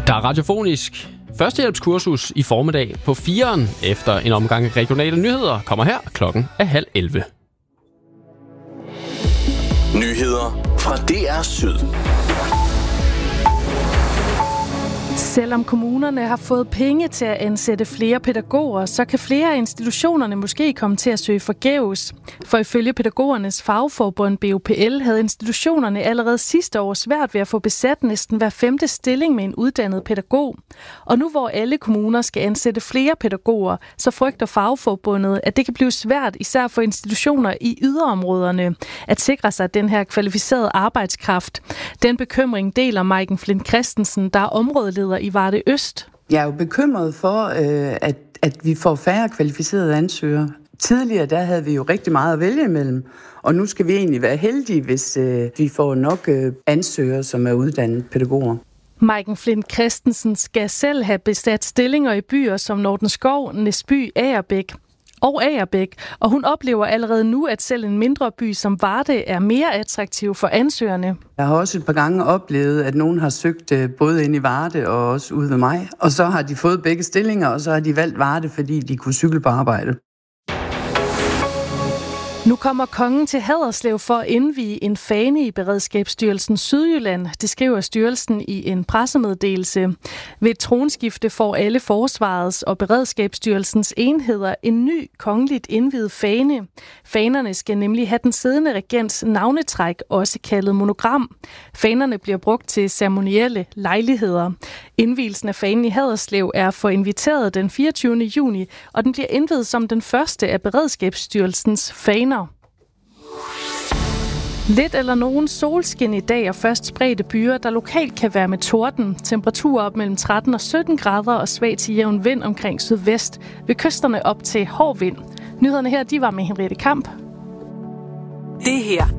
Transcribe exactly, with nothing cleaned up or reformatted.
Der er radiofonisk førstehjælpskursus i formiddag på fireren efter en omgang regionale nyheder kommer her. Klokken er halv elleve. Nyheder fra D R Syd. Selvom kommunerne har fået penge til at ansætte flere pædagoger, så kan flere af institutionerne måske komme til at søge forgæves. For ifølge pædagogernes fagforbund B U P L havde institutionerne allerede sidste år svært ved at få besat næsten hver femte stilling med en uddannet pædagog. Og nu hvor alle kommuner skal ansætte flere pædagoger, så frygter fagforbundet, at det kan blive svært, især for institutioner i yderområderne, at sikre sig den her kvalificerede arbejdskraft. Den bekymring deler Maiken Flint Christensen, der er områdeleder i Varde Øst. Jeg er jo bekymret for, øh, at, at vi får færre kvalificerede ansøgere. Tidligere der havde vi jo rigtig meget at vælge imellem, og nu skal vi egentlig være heldige, hvis øh, vi får nok øh, ansøgere, som er uddannede pædagoger. Maiken Flint Christensen skal selv have besat stillinger i byer som Nordenskov, Næsby, Agerbæk og Agerbæk, og hun oplever allerede nu, at selv en mindre by som Varde er mere attraktiv for ansøgerne. Jeg har også et par gange oplevet, at nogen har søgt både ind i Varde og også ude ved mig, og så har de fået begge stillinger, og så har de valgt Varde, fordi de kunne cykle på arbejde. Nu kommer kongen til Haderslev for at indvie en fane i Beredskabsstyrelsen Sydjylland, det skriver styrelsen i en pressemeddelelse. Ved et tronskifte får alle Forsvarets og Beredskabsstyrelsens enheder en ny kongeligt indviet fane. Fanerne skal nemlig have den siddende regents navnetræk, også kaldet monogram. Fanerne bliver brugt til ceremonielle lejligheder. Indvielsen af fanen i Haderslev er for inviteret den fireogtyvende juni, og den bliver indviet som den første af Beredskabsstyrelsens faner. Lidt eller nogen solskin i dag og først spredte byer, der lokalt kan være med torden. Temperaturer op mellem tretten og sytten grader og svag til jævn vind omkring sydvest. Ved kysterne op til hård vind. Nyhederne her, de var med Henriette Kamp. Det her